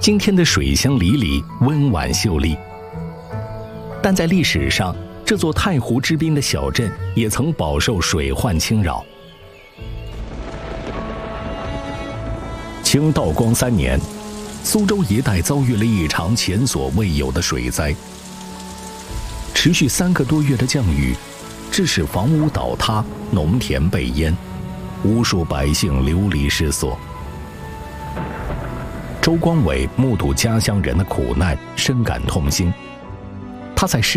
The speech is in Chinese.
今天的水乡里里温婉秀丽，但在历史上，这座太湖之滨的小镇也曾饱受水患侵扰。清道光3年，苏州一带遭遇了一场前所未有的水灾，持续3个多月的降雨，致使房屋倒塌、农田被淹，无数百姓流离失所。周光伟目睹家乡人的苦难，深感痛心。他在诗